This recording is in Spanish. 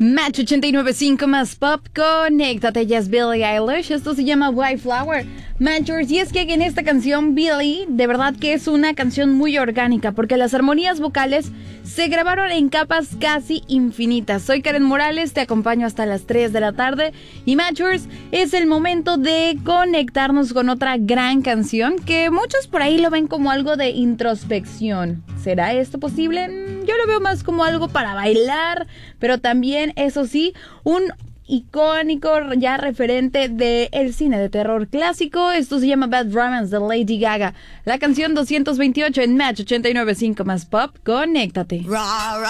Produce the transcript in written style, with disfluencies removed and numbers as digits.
Match 89.5 más pop, conéctate, ya es Billie Eilish, esto se llama White Flower. Matchers, y es que en esta canción Billie, de verdad que es una canción muy orgánica, porque las armonías vocales se grabaron en capas casi infinitas. Soy Karen Morales, te acompaño hasta las 3 de la tarde, y Matchers, es el momento de conectarnos con otra gran canción, que muchos por ahí lo ven como algo de introspección. ¿Será esto posible? Yo lo veo más como algo para bailar, pero también, eso sí, un icónico ya referente del cine de terror clásico. Esto se llama Bad Romance de Lady Gaga. La canción 228 en Match 89.5 más pop. Conéctate.